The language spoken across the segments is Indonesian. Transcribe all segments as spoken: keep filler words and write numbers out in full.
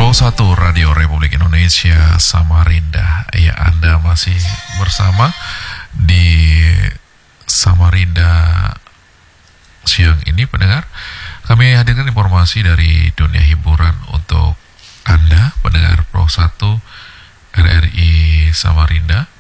Pro satu Radio Republik Indonesia Samarinda. Ya, Anda masih bersama di Samarinda siang ini, pendengar. Kami hadirkan informasi dari dunia hiburan untuk Anda, pendengar Pro satu R R I Samarinda.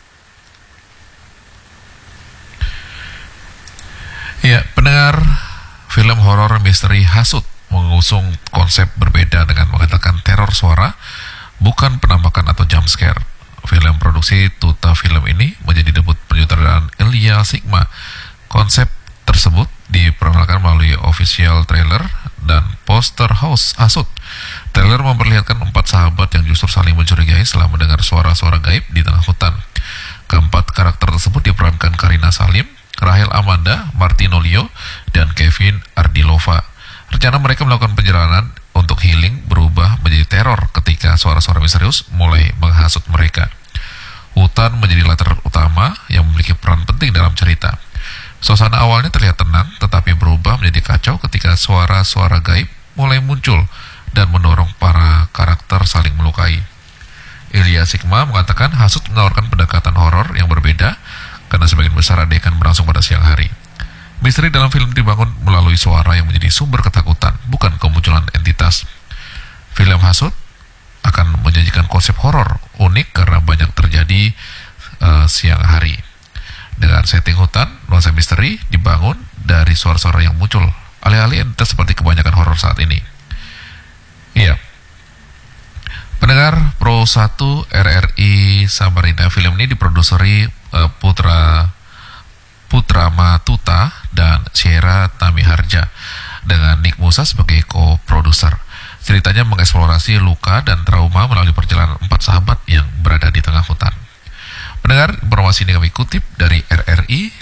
Ya, pendengar, film horor misteri Hasut mengusung konsep berbeda dengan mengatakan teror suara, bukan penampakan atau jump scare. Film produksi Tuta Film ini menjadi debut penyutradaraan Elia Sigma. Konsep tersebut diperkenalkan melalui official trailer dan poster house Hasut. Trailer memperlihatkan empat sahabat yang justru saling mencurigai setelah mendengar suara-suara gaib di tengah hutan. Keempat karakter tersebut diperankan Karina Salim, Rahel Amanda, Martinolio, dan Kevin Ardilova. Rencana mereka melakukan perjalanan untuk healing berubah menjadi teror ketika suara-suara misterius mulai menghasut mereka. Hutan menjadi latar utama yang memiliki peran penting dalam cerita. Suasana awalnya terlihat tenang, tetapi berubah menjadi kacau ketika suara-suara gaib mulai muncul dan mendorong para karakter saling melukai. Elia Sigma mengatakan Hasut menawarkan pendekatan horor yang berbeda karena sebagian besar adegan berlangsung pada siang hari. Misteri dalam film dibangun melalui suara yang menjadi sumber ketakutan, bukan kemunculan entitas. Film Hasut akan menjanjikan konsep horor unik karena banyak terjadi uh, siang hari. Dengan setting hutan, nuansa misteri dibangun dari suara-suara yang muncul, alih-alih entitas seperti kebanyakan horor saat ini. Iya. Pendengar Pro satu R R I Samarinda, film ini diproduseri uh, Putra Putra Matuta dan Sierra Tamiharja dengan Nick Musa sebagai co-produser. Ceritanya mengeksplorasi luka dan trauma melalui perjalanan empat sahabat yang berada di tengah hutan. Pendengar, informasi ini kami kutip dari R R I